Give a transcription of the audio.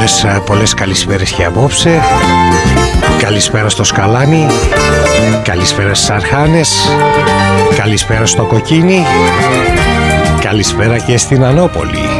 Πολλές καλησπέρες και απόψε. Καλησπέρα στο Σκαλάνι, καλησπέρα στις Αρχάνες, καλησπέρα στο Κοκκίνι, καλησπέρα και στην Ανώπολη.